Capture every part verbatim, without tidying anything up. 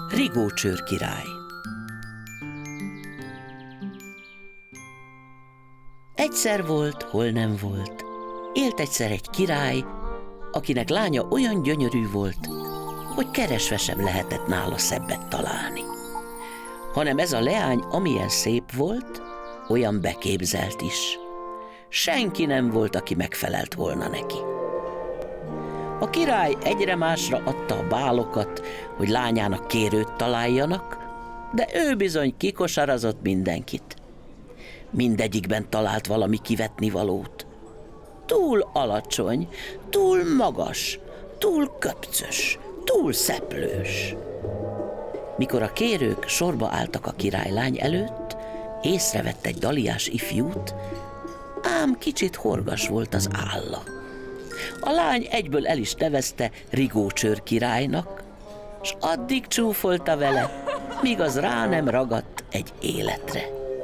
Rigócsőr király. Egyszer volt, hol nem volt. Élt egyszer egy király, akinek lánya olyan gyönyörű volt, hogy keresve sem lehetett nála szebbet találni. Hanem ez a leány amilyen szép volt, olyan beképzelt is. Senki nem volt, aki megfelelt volna neki. A király egyre másra adta a bálokat, hogy lányának kérőt találjanak, de ő bizony kikosarazott mindenkit. Mindegyikben talált valami kivetnivalót. Túl alacsony, túl magas, túl köpcös, túl szeplős. Mikor a kérők sorba álltak a királylány előtt, észrevett egy daliás ifjút, ám kicsit horgas volt az álla. A lány egyből el is nevezte Rigócsőr királynak, s addig csúfolta vele, míg az rá nem ragadt egy életre.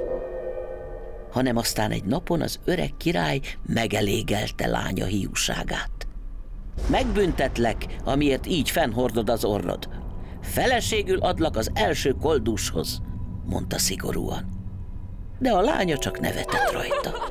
Hanem aztán egy napon az öreg király megelégelte lánya hiúságát. Megbüntetlek, amiért így fennhordod az orrod. Feleségül adlak az első koldushoz, mondta szigorúan. De a lánya csak nevetett rajta.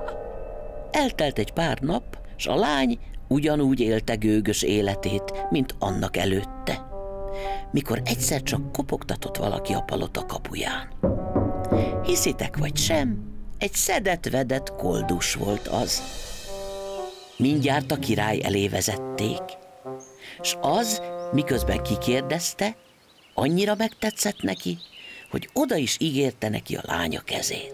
Eltelt egy pár nap, s a lány ugyanúgy élte gőgös életét, mint annak előtte, mikor egyszer csak kopogtatott valaki a palota kapuján. Hiszitek vagy sem, egy szedett-vedett koldus volt az. Mindjárt a király elé vezették, s az, miközben kikérdezte, annyira megtetszett neki, hogy oda is ígérte neki a lánya kezét.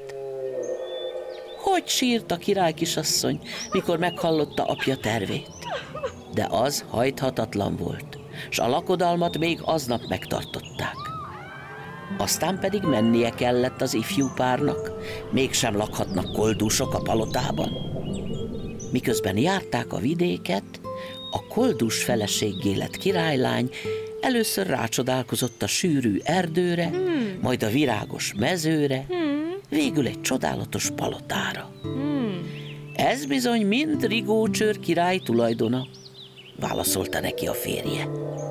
Hogy sírt a király kisasszony, mikor meghallotta apja tervét. De az hajthatatlan volt, s a lakodalmat még aznap megtartották. Aztán pedig mennie kellett az ifjú párnak, mégsem lakhatnak koldusok a palotában. Miközben járták a vidéket, a koldus feleséggé lett királylány először rácsodálkozott a sűrű erdőre, hmm. majd a virágos mezőre, hmm. végül egy csodálatos palotára. Hmm. Ez bizony mind Rigócsőr király tulajdona, válaszolta neki a férje.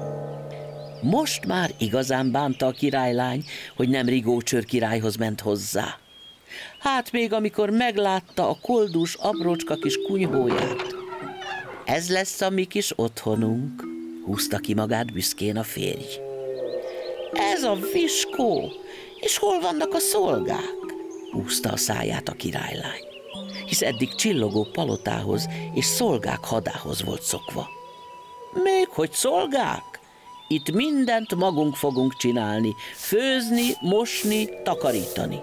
Most már igazán bánta a királylány, hogy nem Rigócsőr királyhoz ment hozzá. Hát még amikor meglátta a koldus aprócska kis kunyhóját. Ez lesz a mi kis otthonunk, húzta ki magát büszkén a férj. Ez a viskó, és hol vannak a szolgák? Húzta a száját a királylány, hisz eddig csillogó palotához és szolgák hadához volt szokva. Még hogy szolgák? Itt mindent magunk fogunk csinálni, főzni, mosni, takarítani.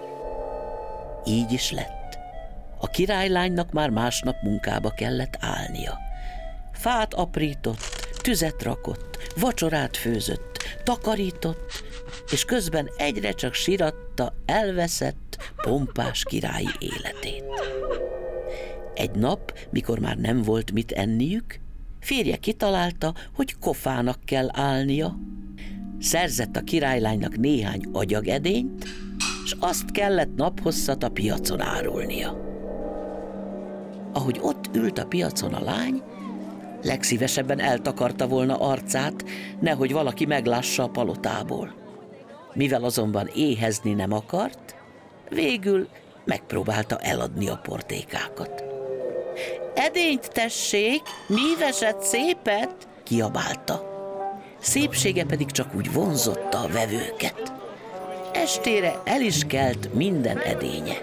Így is lett. A királylánynak már másnap munkába kellett állnia. Fát aprított, tüzet rakott, vacsorát főzött, takarított, és közben egyre csak siratta elveszett, pompás királyi életét. Egy nap, mikor már nem volt mit enniük, férje kitalálta, hogy kofának kell állnia. Szerzett a királylánynak néhány agyagedényt, s azt kellett naphosszat a piacon árulnia. Ahogy ott ült a piacon a lány, legszívesebben eltakarta volna arcát, nehogy valaki meglássa a palotából. Mivel azonban éhezni nem akart, végül megpróbálta eladni a portékákat. Edényt tessék, míveset, szépet, kiabálta. Szépsége pedig csak úgy vonzotta a vevőket. Estére el is kelt minden edénye.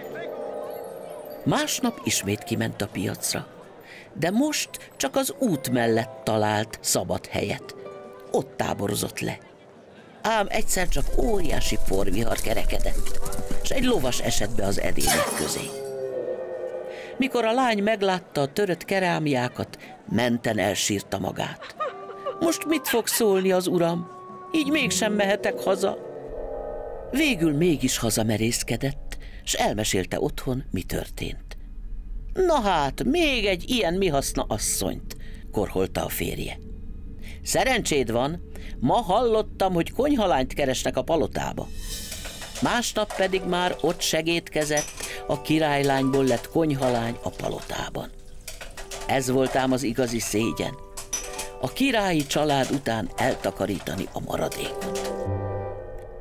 Másnap ismét kiment a piacra, de most csak az út mellett talált szabad helyet. Ott táborozott le. Ám egyszer csak óriási porvihar kerekedett, és egy lovas esett be az edények közé. Mikor a lány meglátta a törött kerámiákat, menten elsírta magát. Most mit fog szólni az uram? Így mégsem mehetek haza. Végül mégis hazamerészkedett, s elmesélte otthon, mi történt. Na hát, még egy ilyen mihaszna asszonyt, korholta a férje. Szerencséd van, ma hallottam, hogy konyhalányt keresnek a palotába. Másnap pedig már ott segédkezett, a királylányból lett konyhalány a palotában. Ez volt ám az igazi szégyen. A királyi család után eltakarítani a maradékot.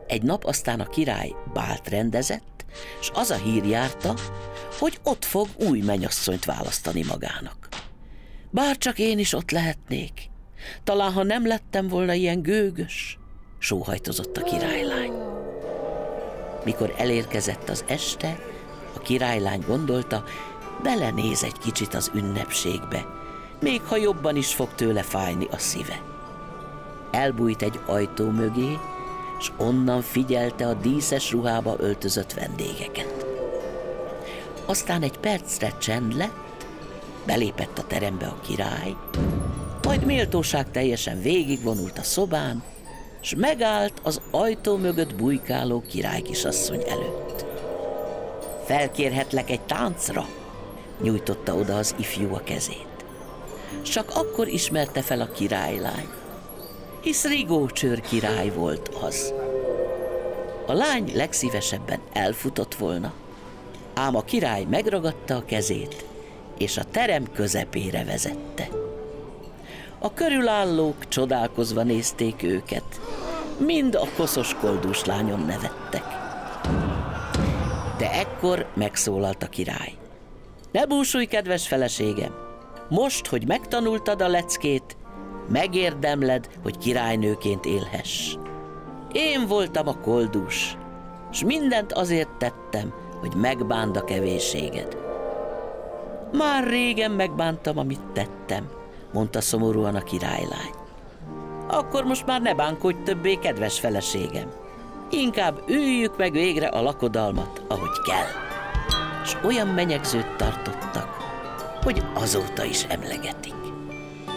Egy nap aztán a király bált rendezett, s az a hír járta, hogy ott fog új mennyasszonyt választani magának. Bárcsak én is ott lehetnék, talán ha nem lettem volna ilyen gőgös, sóhajtozott a királylány. Mikor elérkezett az este, a királylány gondolta, belenéz egy kicsit az ünnepségbe, még ha jobban is fog tőle fájni a szíve. Elbújt egy ajtó mögé, s onnan figyelte a díszes ruhába öltözött vendégeket. Aztán egy percre csend lett, belépett a terembe a király, majd méltóság teljesen végigvonult a szobán, s megállt az ajtó mögött bujkáló királykisasszony előtt. Felkérhetlek egy táncra? Nyújtotta oda az ifjú a kezét. Csak akkor ismerte fel a királylány, hisz Rigócsőr király volt az. A lány legszívesebben elfutott volna, ám a király megragadta a kezét, és a terem közepére vezette. A körülállók csodálkozva nézték őket, mind a koszos koldús lányon nevettek. De ekkor megszólalt a király. Ne búsulj, kedves feleségem! Most, hogy megtanultad a leckét, megérdemled, hogy királynőként élhess. Én voltam a koldús, s mindent azért tettem, hogy megbánd a kevésséged. Már régen megbántam, amit tettem, mondta szomorúan a királylány. Akkor most már ne bánkodj többé, kedves feleségem. Inkább üljük meg végre a lakodalmat, ahogy kell. S olyan menyegzőt tartottak, hogy azóta is emlegetik.